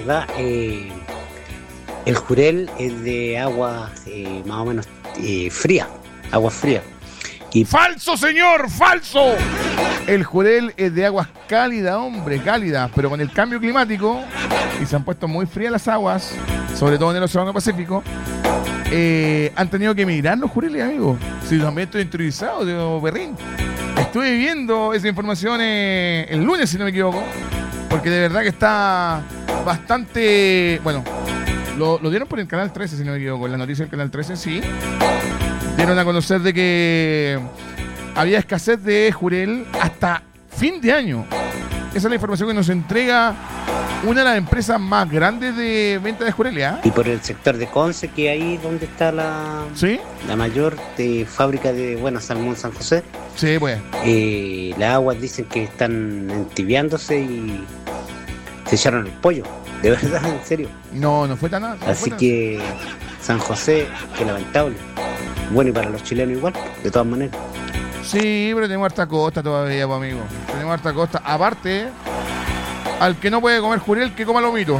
verdad, el Jurel es de agua más o menos fría, agua fría. Y... ¡Falso, señor! ¡Falso! El Jurel es de aguas cálidas, hombre, cálidas, pero con el cambio climático, y se han puesto muy frías las aguas, sobre todo en el Océano Pacífico, han tenido que emigrar los Jureles, amigos. Si también estoy interiorizado, de berrín. Estuve viendo esa información el lunes, si no me equivoco, porque de verdad que está bastante... Bueno, lo dieron por el Canal 13, si no me equivoco, en la noticia del Canal 13, sí. Dieron a conocer de que había escasez de Jurel hasta fin de año. Esa es la información que nos entrega una de las empresas más grandes de venta de Jurel, ¿eh? Y por el sector de Conce, que ahí donde está la mayor fábrica de salmón San José. Sí, pues. Las aguas dicen que están entibiándose y se echaron el pollo. De verdad, en serio. No fue tan nada. Así que San José, qué lamentable. Bueno, y para los chilenos igual, de todas maneras. Sí, pero tenemos harta costa todavía, pues, amigo. Tenemos harta costa. Aparte, al que no puede comer Jurel, que coma lomito.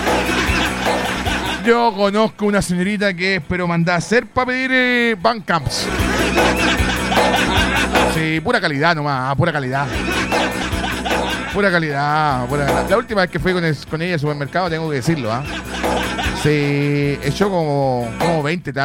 Yo conozco una señorita que es, pero manda a hacer para pedir Bandcamps. Sí, pura calidad nomás, pura calidad. Pura calidad. La última vez que fui con ella al supermercado, tengo que decirlo, ¿ah? Se echó como 20